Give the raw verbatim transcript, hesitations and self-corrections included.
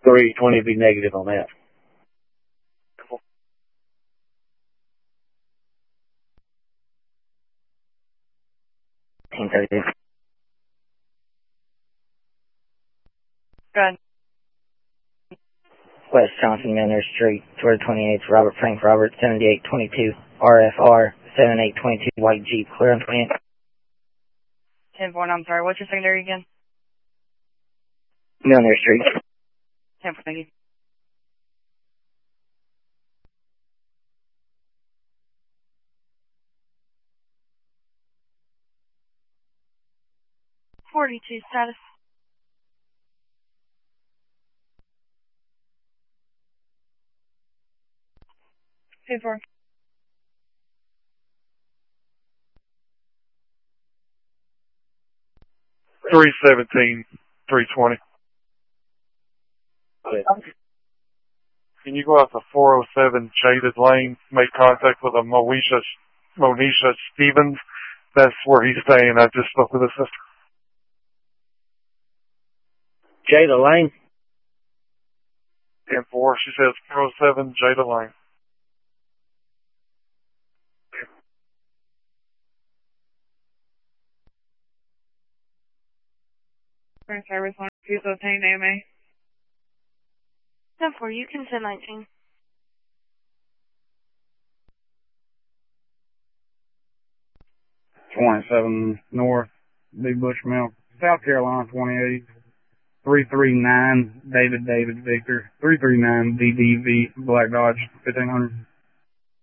three twenty would be negative on that. ten thirty. Go ahead. West Johnson Milner Street, Georgia twenty-eight, Robert Frank Robert, seventy-eight twenty-two, R F R, seventy-eight twenty-two, white Jeep, clear on twenty-eight. ten four, I'm sorry, what's your secondary again? Milner Street. ten four, thank you. forty-two status. ten four. three seventeen, three twenty. Can you go out to four oh seven Jaded Lane, make contact with a Moesha, Monisha Stevens? That's where he's staying. I just spoke with his sister. Jada Lane? ten four, she says four oh seven Jada Lane. Current service line, please obtain A M A. ten four, you can send nineteen. twenty-seven North, Big Bush Mill, South Carolina twenty-eight, three three nine David David Victor, three three nine D D V Black Dodge, fifteen hundred.